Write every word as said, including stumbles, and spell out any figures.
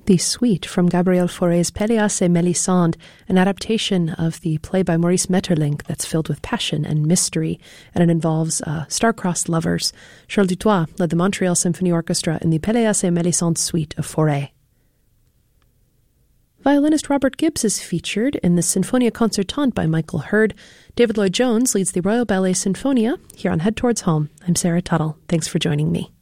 The Suite from Gabriel Fauré's Pelléas et Mélisande, an adaptation of the play by Maurice Maeterlinck that's filled with passion and mystery, and it involves uh, star-crossed lovers. Charles Dutoit led the Montreal Symphony Orchestra in the Pelléas et Mélisande suite of Fauré. Violinist Robert Gibbs is featured in the Sinfonia Concertante by Michael Hurd. David Lloyd-Jones leads the Royal Ballet Sinfonia. Here on Head Towards Home, I'm Sarah Tuttle. Thanks for joining me.